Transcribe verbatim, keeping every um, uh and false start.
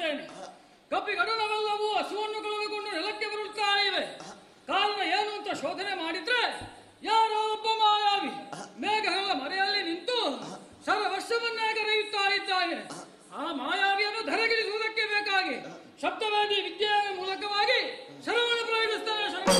ಇದ್ದೇನೆ. ಕಪಿಗಡನವೆಲ್ಲವೂ ಹಸುವನ್ನು ಕಳೆದುಕೊಂಡು ನೆಲಕ್ಕೆ ಬರುತ್ತಾ ಇವೆ. ಕಾರಣ ಏನು ಅಂತ ಶೋಧನೆ ಮಾಡಿದ್ರೆ ಯಾರೋ ಒಬ್ಬ ಮಾಯಾವಿ ಮೇಘಗಳ ಮರೆಯಲ್ಲಿ ನಿಂತು ಸರ್ವಸ್ವವನ್ನೇ ಕರೆಯುತ್ತಾ ಇದ್ದಾನೆ. ಆ ಮಾಯಾವಿಯನ್ನು ಧರೆಗಿಳಿಸುವುದಕ್ಕೆ ಬೇಕಾಗಿ ಶಬ್ದವೇದಿ ವಿದ್ಯೆ